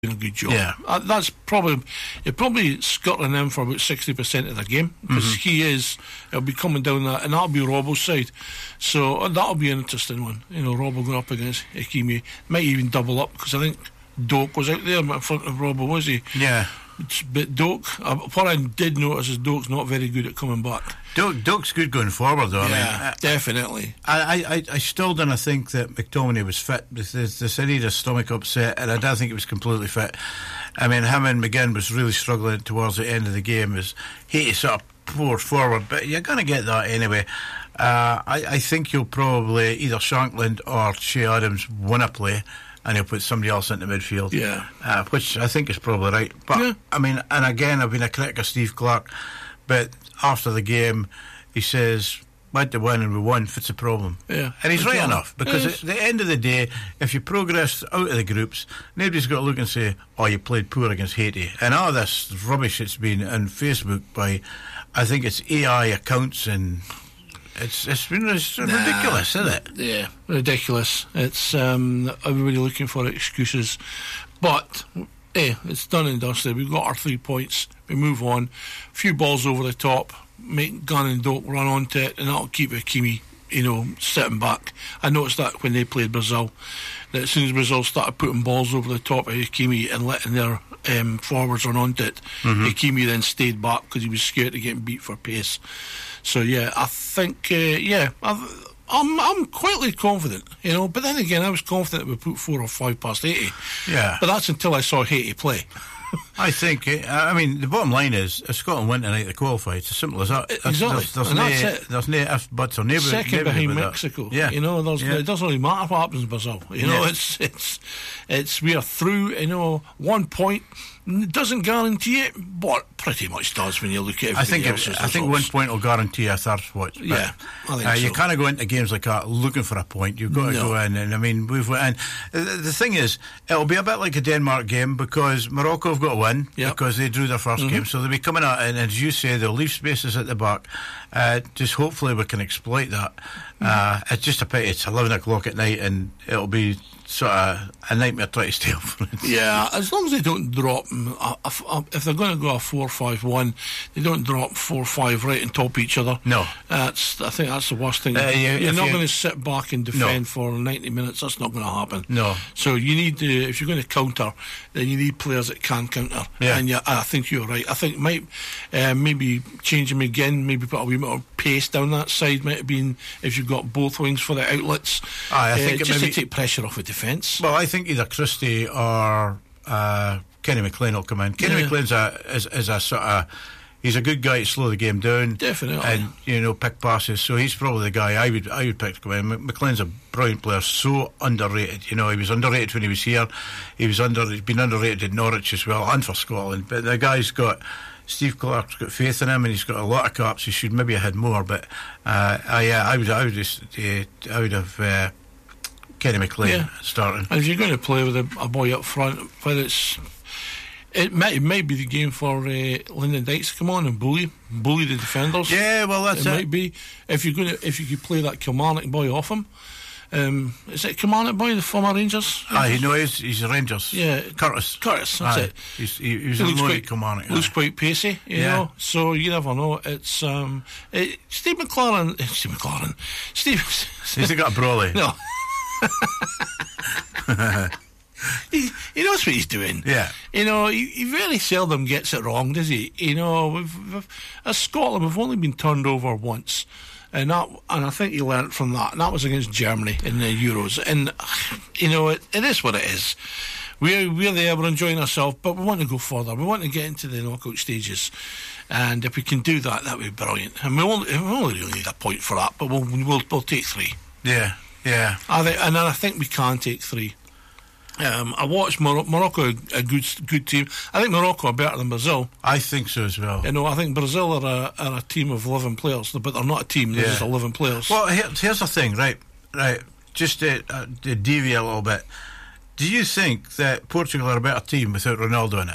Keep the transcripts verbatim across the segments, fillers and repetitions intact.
doing a good job. Yeah. Uh, that's probably, you're probably scuttling him for about sixty percent of the game, because mm-hmm. he is, he'll be coming down that, and that'll be Robbo's side. So uh, that'll be an interesting one. You know, Robbo going up against Hakimi. Might even double up, because I think Doak was out there in front of Robbo, was he? Yeah. But Doak, uh, what I did notice is Doak's not very good at coming back. Doak, Doak's good going forward, though. Yeah, I mean, definitely. I, I, I still don't think that McTominay was fit. They said he had a stomach upset, and I don't think he was completely fit. I mean, him and McGinn was really struggling towards the end of the game. As he sort of poured forward, but you're going to get that anyway. Uh, I, I think you'll probably either Shankland or Che Adams win a play, and he'll put somebody else into midfield. Yeah. Uh, which I think is probably right. But, yeah. I mean, and again, I've been a critic of Steve Clarke, but after the game, he says, we had to win and we won, what's the problem? Yeah. And he's exactly. right enough, because yes. at the end of the day, if you progress out of the groups, nobody's got to look and say, oh, you played poor against Haiti. And all this rubbish that's been on Facebook by, I think it's A I accounts, and It's it's been it's nah, ridiculous, isn't it? Yeah, ridiculous. It's um, everybody looking for excuses, but hey, it's done and dusted. We've got our three points. We move on. A few balls over the top, make Gunn and Doak run onto it, and that'll keep Hakimi, you know, sitting back. I noticed that when they played Brazil, that as soon as Brazil started putting balls over the top of Hakimi and letting their um, forwards run onto it, mm-hmm. Hakimi then stayed back because he was scared of getting beat for pace. So yeah, I think uh, yeah, I've, I'm I'm quietly confident, you know. But then again, I was confident we put four or five past Haiti. Yeah, but that's until I saw Haiti play. I think, I mean, the bottom line is, if Scotland win tonight, they qualify. It's as simple as that. Exactly. There's, there's and no, that's it. There's no ifs, buts, or neighbour. Second behind Mexico. That. Yeah. You know, there's, yeah. it doesn't really matter what happens in Brazil. You know, yeah. it's, it's, it's, we are through, you know, one point. It doesn't guarantee it, but pretty much does when you look at everything I think else. It, I think one point will guarantee a third spot. Yeah, I think uh, so. You can't go into games like that looking for a point. You've got to no. go in, and I mean, we've and the, the thing is, it'll be a bit like a Denmark game, because Morocco have got to win yep. because they drew their first mm-hmm. game, so they'll be coming out, and as you say, they'll leave spaces at the back. Uh, just hopefully we can exploit that. Mm-hmm. Uh, it's just a pity it's eleven o'clock at night, and it'll be sort of a nightmare trying to stay up for it. Yeah, as long as they don't drop them, if they're going to go a four five one, they don't drop four five right on top of each other. No. That's, I think that's the worst thing. Uh, yeah, you're not you, going to sit back and defend no. for ninety minutes. That's not going to happen. No. So you need to, if you're going to counter, then you need players that can counter. Yeah. And you, I think you're right. I think might uh, maybe change them again, maybe put a wee bit of pace down that side, might have been, if you've got both wings for the outlets. Aye, I think uh, it just maybe, to take pressure off the defence. Well, I think either Christie or uh, Kenny McLean will come in. Kenny yeah. McLean's a is, is a sort of, he's a good guy to slow the game down, definitely, and you know, pick passes. So he's probably the guy I would I would pick to come in. McLean's a brilliant player, so underrated. You know, he was underrated when he was here. He was under he's been underrated in Norwich as well, and for Scotland. But the guy's got. Steve Clarke's got faith in him, and he's got a lot of caps. He should maybe have had more, but uh, I, uh, I would, I would just, uh, I would have uh, Kenny McLean yeah. starting. And if you're going to play with a, a boy up front, whether it's, it might, it might be the game for uh, Lyndon Dykes to come on and bully, bully the defenders. Yeah, well, that's it. It might be if you're going to, if you could play that Kilmarnock boy off him. Um, is it Kilmarnock boy, the former Rangers? Ah, you know, he's, he's a Rangers. Yeah, Curtis. Curtis, that's aye. it. He's, he, he was he a looks loan quite, at Kilmarnock. Looks aye. quite pacey, you yeah. know. So you never know. It's um, it, Steve McLaren. Steve McLaren. Steve. He's got a brolly. No. He, he knows what he's doing. Yeah. You know, he, he very seldom gets it wrong, does he? You know, we've, we've, as Scotland, we've only been turned over once. And that, and I think he learnt from that. And that was against Germany in the Euros. And, you know, it, it is what it is. We're, we're there, we're enjoying ourselves, but we want to go further. We want to get into the knockout stages. And if we can do that, that would be brilliant. And we only, we only really need a point for that, but we'll, we'll, we'll take three. Yeah, yeah. I think, and then I think we can take three. Um, I watched Mor- Morocco, a good good team. I think Morocco are better than Brazil. I think so as well. You know, I think Brazil are a, are a team of eleven players, but they're not a team. They're yeah. just eleven players. Well, here, here's the thing, right? Right, just to, uh, to deviate a little bit. Do you think that Portugal are a better team without Ronaldo in it?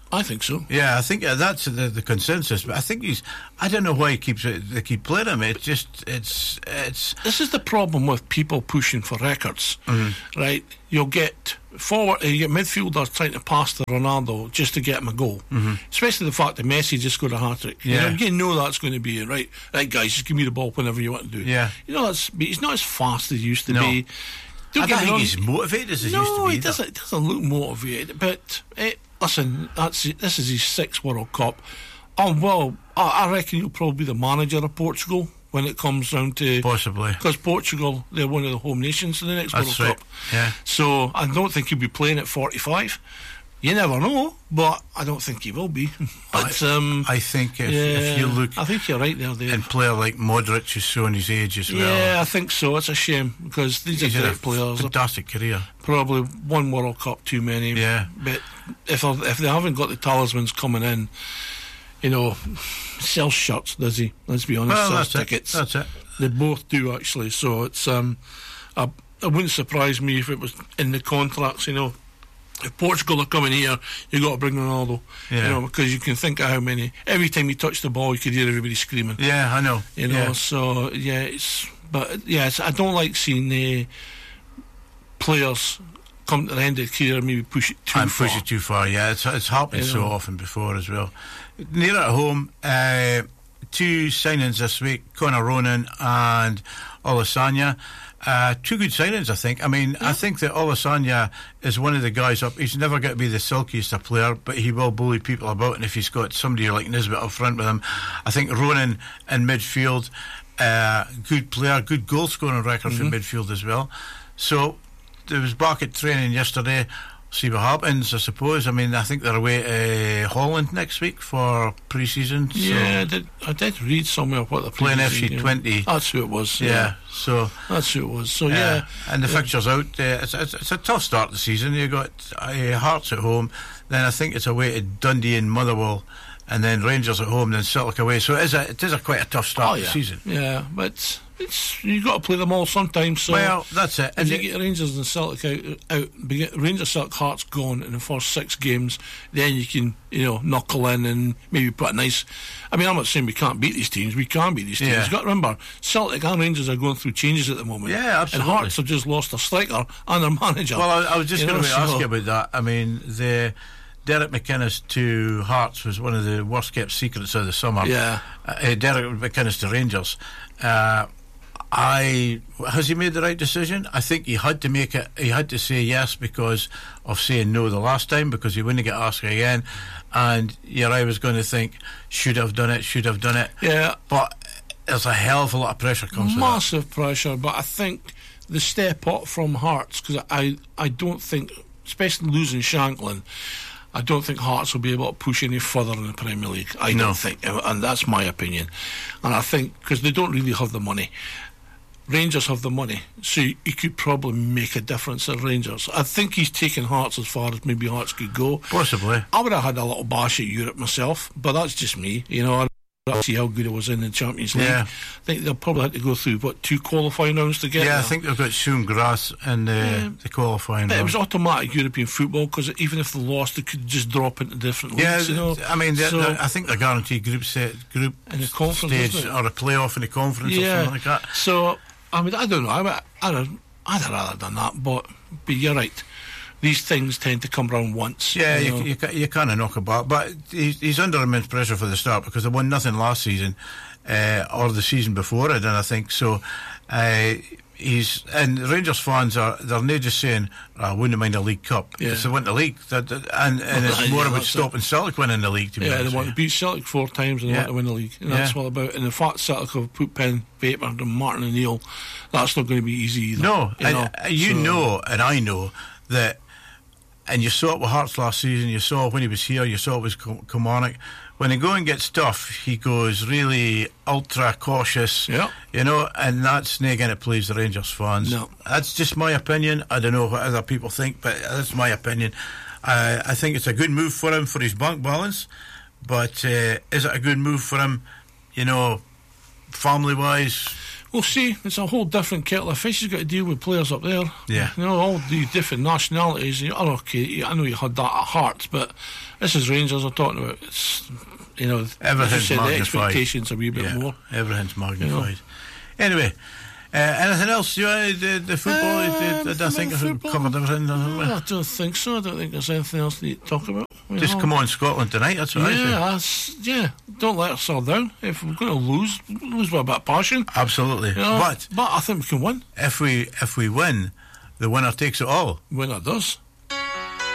I think so. Yeah, I think uh, that's the, the consensus. But I think he's. I don't know why he keeps it. They keep playing him. It's just. It's. It's. This is the problem with people pushing for records, mm-hmm. right? You'll get forward. You get midfielders trying to pass to Ronaldo just to get him a goal. Mm-hmm. Especially the fact that Messi just scored a hat trick. Yeah. You know, you know that's going to be it, right? Right, guys, just give me the ball whenever you want to do. Yeah. You know that's. He's not as fast as he used to no. be. Don't I don't think he's motivated as he no, used to be. No, he either. doesn't. It doesn't look motivated. But it, listen, that's this is his sixth World Cup. Oh well, I, I reckon he'll probably be the manager of Portugal when it comes round to possibly because Portugal they're one of the home nations in the next that's World right. Cup. Yeah. So I don't think he'll be playing at forty-five. You never know, but I don't think he will be. But, I, um, I think if, yeah, if you look, I think you're right there, Dave. And player like Modric is showing his age as well. Yeah, I think so. It's a shame because these He's are had great a players. Fantastic career. Probably one World Cup too many. Yeah. But if if they haven't got the talismans coming in, you know, sells shirts, does he? Let's be honest. Well, sells that's tickets. it. That's it. They both do actually. So it's um, a, it wouldn't surprise me if it was in the contracts. You know, if Portugal are coming here, you got to bring Ronaldo. Yeah. You know, because you can think of how many. Every time you touch the ball, you could hear everybody screaming. Yeah, I know. You know, yeah. so yeah, it's but yeah, it's, I don't like seeing the uh, players come to the end of the career and maybe push it too and far. push it too far. Yeah, it's it's happened You so know. often before as well. Near at home, uh, two signings this week: Conor Ronan and Olasanya. Uh, two good signings, I think. I mean, Yeah. I think that Olasanya is one of the guys up. He's never going to be the silkiest of player, but he will bully people about. And if he's got somebody like Nisbet up front with him, I think Ronan in midfield, uh, good player, good goal scoring record Mm-hmm. for midfield as well. So there was back at training yesterday. See what happens, I suppose. I mean, I think they're away to Holland next week for pre-season. So Yeah, I did, I did read somewhere what the playing F previous C game- twenty. That's who it was. Yeah, Yeah, so that's who it was. So uh, yeah, and the yeah. fixtures out. Uh, it's, it's, it's a tough start to the season. You got uh, Hearts at home, then I think it's away to Dundee and Motherwell, and then Rangers at home, then Celtic away. So it is a, it is a quite a tough start Oh, to yeah. the season. Yeah, but it's you got to play them all sometimes. So Well, that's it. if And you the- get Rangers and Celtic out, out begin- Rangers Celtic Hearts gone in the first six games, then you can you know knuckle in and maybe put a nice. I mean, I'm not saying we can't beat these teams. We can beat these teams. Yeah. You've got to remember, Celtic and Rangers are going through changes at the moment. Yeah, absolutely. And Hearts have just lost their striker and their manager. Well, I, I was just You going know, to ask so- you about that. I mean, the Derek McInnes to Hearts was one of the worst kept secrets of the summer. Yeah. Uh, Derek McInnes to Rangers. Uh, I has he made the right decision? I think he had to make it. He had to say yes because of saying no the last time, because he wouldn't get asked again. And yeah, I was going to think should have done it, should have done it. Yeah. But there's a hell of a lot of pressure comes with that. Massive pressure, but I think the step up from Hearts, because I, I don't think, especially losing Shanklin, I don't think Hearts will be able to push any further in the Premier League. I No. don't think, and that's my opinion. And I think, because they don't really have the money. Rangers have the money, so he could probably make a difference at Rangers. I think he's taken Hearts as far as maybe Hearts could go. Possibly. I would have had a little bash at Europe myself, but that's just me. You know, I'd like to see how good it was in the Champions League. Yeah. I think they'll probably have to go through, what, two qualifying rounds to get Yeah, there. I think they've got Soon Grass in the, Yeah. the qualifying But it round. was automatic European football, because even if they lost, they could just drop into different Yeah, leagues. You know? I mean, they're, So- they're, I think they're guaranteed group set, group In the conference, stage isn't it? or a playoff in the conference or yeah. something like that. So, I mean, I don't know. I mean, I'd, have, I'd have rather done that, but, but you're right. These things tend to come round once. Yeah, you you, know. you, ca- you kind of knock about, but he's, he's under immense pressure for the start because they won nothing last season uh, or the season before it, and I think so. Uh, he's and Rangers fans are they're not just saying, oh, "I wouldn't mind a League Cup." Yeah. It's they win the league, that, that, and and Well, it's yeah, more about that's stopping Celtic winning the league. To be Yeah, honest they want to with you. beat Celtic four times and they Yeah. want to win the league. And that's Yeah. what about. And the fact Celtic have put pen paper to Martin O'Neill, that's not going to be easy either. No, you and know, uh, you So- know, and I know that, and you saw it with Hearts last season. You saw it when he was here. You saw it with Ko- Kilmarnock. When he go and gets stuff, he goes really ultra cautious. Yeah. You know, and that's not going to please the Rangers fans. No. That's just my opinion. I don't know what other people think, but that's my opinion. I, I think it's a good move for him for his bank balance, but uh, is it a good move for him? You know, family wise. We'll see. It's a whole different kettle of fish. You've got to deal with players up there. Yeah. You know, all the different nationalities. You know, okay, I know you had that at heart, but this is Rangers I'm talking about. It's, you know, everything's as you said, magnified. The expectations a wee bit yeah, more. Everything's magnified. You know. Anyway, uh, anything else? You uh, the, the football? Uh, did, I think football? we've covered everything. No, I don't think so. I don't think there's anything else to talk about. You Just know. come on, Scotland tonight. That's what yeah, I say. that's, yeah. Don't let us all down. If we're going to lose, lose with a bit of passion. Absolutely. You know, but but I think we can win. if we if we win, the winner takes it all. Winner does.